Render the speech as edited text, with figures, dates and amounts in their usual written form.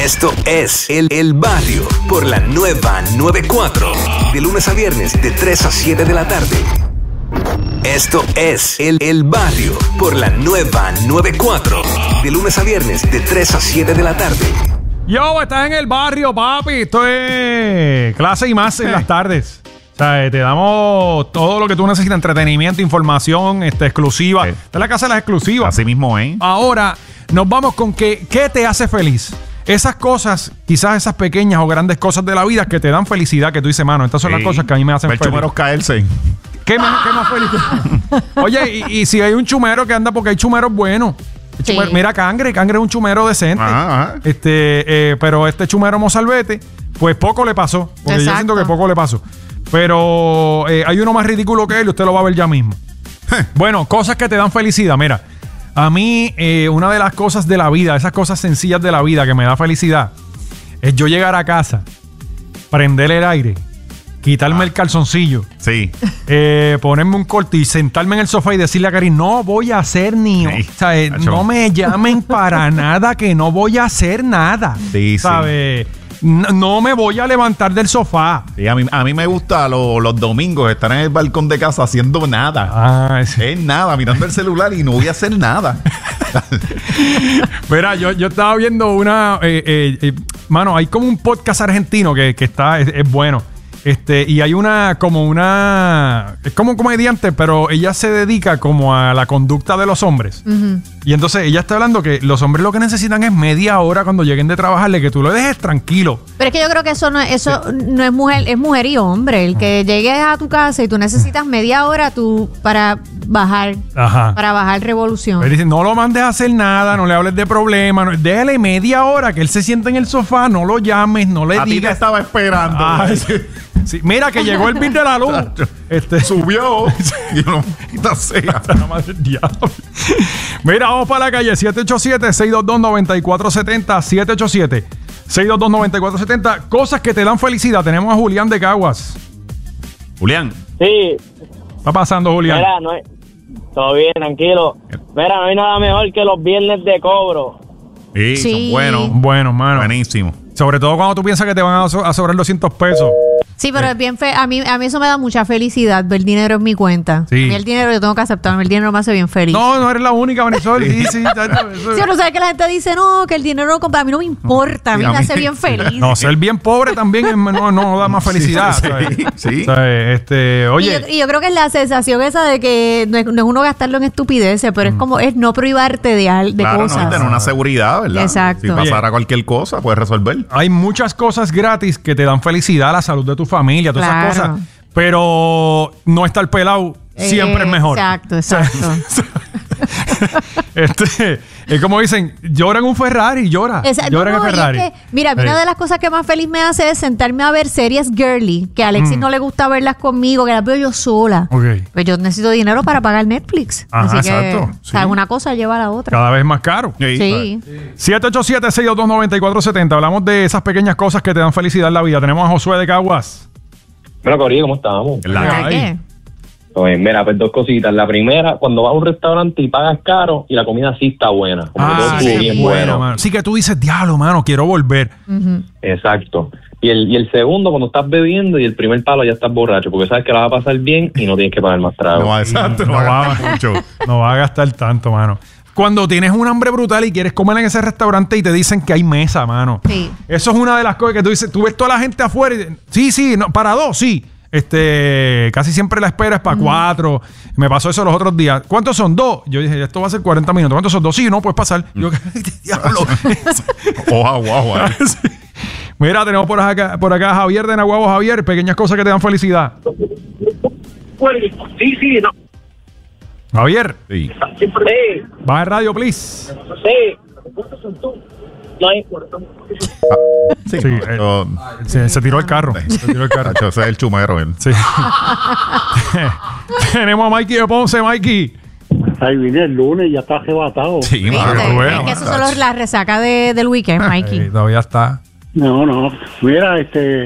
Esto es El Barrio por la nueva 94. De lunes a viernes de 3 a 7 de la tarde. Esto es El Barrio por la nueva 94. De lunes a viernes de 3 a 7 de la tarde. Yo, estás en El Barrio, papi. Esto es clase y más en las tardes. O sea, te damos todo lo que tú necesitas: entretenimiento, información, exclusiva. Esta es la casa de las exclusivas. Así mismo, ¿eh? Ahora nos vamos con qué te hace feliz. Esas cosas, quizás esas pequeñas o grandes cosas de la vida que te dan felicidad, que tú dices, mano, estas son las cosas que a mí me hacen ver feliz. chumeros caerse. ¿Qué más feliz? Oye, y si hay un chumero que anda, porque hay chumeros buenos. Sí. Mira, Cangre es un chumero decente. Ajá. Pero este chumero mozalbete, pues poco le pasó. Porque yo siento que poco le pasó. Pero hay uno más ridículo que él y usted lo va a ver ya mismo. Bueno, cosas que te dan felicidad. Mira, a mí una de las cosas de la vida, esas cosas sencillas de la vida que me da felicidad, es yo llegar a casa, prender el aire, quitarme el calzoncillo, Sí. ponerme un corte y sentarme en el sofá y decirle a Karin, no voy a hacer ni... Sí. O sea, no me llamen para nada, que no voy a hacer nada. Sí, ¿Sabe? No me voy a levantar del sofá. Sí, a mí me gusta los domingos estar en el balcón de casa haciendo nada. Es nada, mirando el celular y no voy a hacer nada. Mira, yo estaba viendo una... mano, hay como un podcast argentino que está... Es bueno. Y hay es como un comediante, pero ella se dedica como a la conducta de los hombres. Uh-huh. Y entonces ella está hablando que los hombres lo que necesitan es media hora cuando lleguen de trabajarle, que tú lo dejes tranquilo. Pero es que yo creo que eso no es mujer, es mujer y hombre. El que llegues a tu casa y tú necesitas media hora para bajar. Ajá. Para bajar revolución. Pero dice, no lo mandes a hacer nada, no le hables de problemas, déjale media hora que él se siente en el sofá, no lo llames, no le digas. A ti te estaba esperando. Sí, mira que llegó el bill de la luz. Subió. Y no, sea. Mira, vamos para la calle. 787-622-9470. 787-622-9470. Cosas que te dan felicidad. Tenemos a Julián de Caguas. Julián. Sí. ¿Qué está pasando, Julián? Mira, todo bien, tranquilo. Mira, no hay nada mejor que los viernes de cobro. Sí, son buenos. Buenos, mano. Buenísimo. Sobre todo cuando tú piensas que te van a sobrar 200 pesos. Sí, pero es bien a mí eso me da mucha felicidad, ver dinero en mi cuenta. Sí. A mí el dinero yo tengo que aceptarlo, el dinero me hace bien feliz. No eres la única, Marisol. Sí. Sí, uno sabe que la gente dice, no, que el dinero no compra. A mí no me importa, a mí me hace bien feliz. No, ser bien pobre también no da más felicidad. Sí. Oye. Y yo creo que es la sensación esa de que no es uno gastarlo en estupideces, pero es como es no privarte de cosas. No, tener una seguridad, ¿verdad? Exacto. Si pasara cualquier cosa, puedes resolver. Hay muchas cosas gratis que te dan felicidad, la salud de tu familia, todas esas cosas. Pero no estar pelado siempre es mejor. Exacto. Es como dicen, llora en un Ferrari, llora en el Ferrari. Mira, una de las cosas que más feliz me hace es sentarme a ver series girly, que a Alexis no le gusta verlas conmigo, que las veo yo sola. Okay. Pues yo necesito dinero para pagar Netflix. Ajá, así que, exacto. O sea, una cosa lleva a la otra. Cada vez más caro. Sí. 787-622-9470. Hablamos de esas pequeñas cosas que te dan felicidad en la vida. Tenemos a Josué de Caguas. Bueno, Corillo, ¿cómo estamos? ¿Qué? Pues mira, pues dos cositas. La primera, cuando vas a un restaurante y pagas caro y la comida sí está buena. Como que todo estuvo bien bueno. Mano. Sí, que tú dices, diablo, mano, quiero volver. Uh-huh. Exacto. Y el segundo, cuando estás bebiendo y el primer palo ya estás borracho, porque sabes que la va a pasar bien y no tienes que pagar más trago. No, exacto. No va a gastar tanto, mano. Cuando tienes un hambre brutal y quieres comer en ese restaurante y te dicen que hay mesa, mano. Sí. Eso es una de las cosas que tú dices. Tú ves toda la gente afuera y sí, no, para dos, sí. Casi siempre la espera es para 4. Me pasó eso los otros días. ¿Cuántos son? 2. Yo dije, esto va a ser 40 minutos. ¿Cuántos son? 2. Sí, no puedes pasar. Yo, diablo. Wow. Sí. Mira, tenemos por acá a Javier de Nahuabo. Javier, pequeñas cosas que te dan felicidad. Sí, no. Javier. Sí. Baja el radio, please. Sí. No hay. Se tiró el carro. Ese es el chumero, él. Sí. Tenemos a Mikey de Ponce. Mikey. Ahí vine el lunes y ya está arrebatado. Sí, Es que eso son las resacas del weekend, Mikey. Todavía está. No. Mira,